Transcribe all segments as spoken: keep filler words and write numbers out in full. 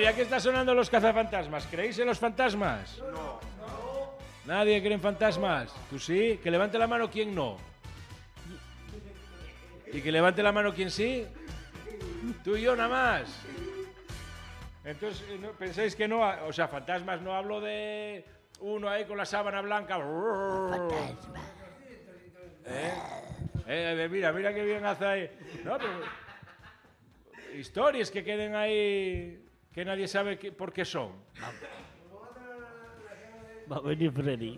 ya que está sonando los cazafantasmas, ¿creéis en los fantasmas? No. ¿Nadie cree en fantasmas? ¿Tú sí? Que levante la mano quien no. ¿Y que levante la mano quien sí? Tú y yo nada más. Entonces, ¿no? ¿Pensáis que no? O sea, fantasmas, no hablo de uno ahí con la sábana blanca. Fantasma. ¿Eh? Eh, mira, mira qué bien hace ahí. No, pero... Historias que queden ahí que nadie sabe qué, por qué son. Va a venir Freddy.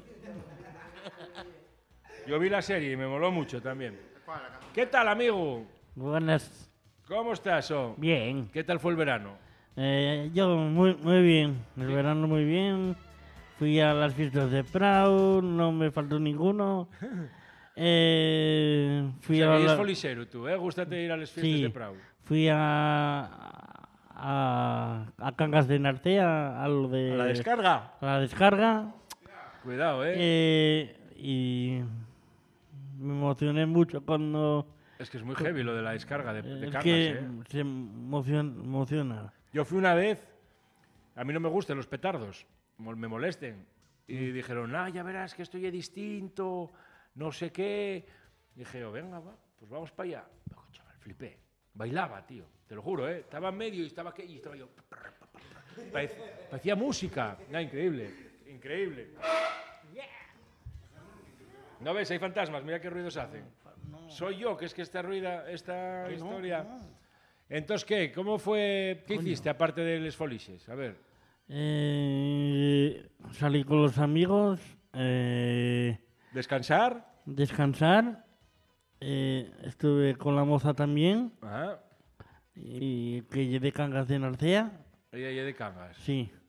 Yo vi la serie y me moló mucho también. ¿Qué tal, amigo? Buenas. ¿Cómo estás, oh? Bien. ¿Qué tal fue el verano? Eh, yo muy, muy bien. El verano muy bien. Fui a las fiestas de Prau, no me faltó ninguno. Eh, fui O sea, a que la- eres folisero tú, ¿eh? Gústate ir a las fiestas Sí. de Prau. Fui a, a, a Cangas de Narcea, a lo de... ¿A la descarga? a la descarga. Cuidado, ¿eh? Eh, y me emocioné mucho cuando... Es que es muy heavy lo de la descarga de, de Es Cangas, que ¿eh? se emociona, emociona. Yo fui una vez, a mí no me gustan los petardos, mol- me molesten. Y dijeron, ah, ya verás que estoy distinto, no sé qué. Dije, oh, venga, va, pues vamos para allá. Oh, chaval, flipé. Bailaba, tío, te lo juro, ¿eh? Estaba en medio y estaba, aquí, y estaba yo... Parec- parecía música. Ah, increíble, increíble. ¿No ves? Hay fantasmas, mira qué ruidos hacen. Soy yo, que es que esta ruida, esta historia... Entonces, ¿qué? ¿Cómo fue? ¿Qué hiciste aparte de Les Foliches? A ver. Eh, salí con los amigos, eh, ¿Descansar? descansar, eh, estuve con la moza también, Ajá. y que de Cangas de Narcea, Ella ya de Cangas. sí.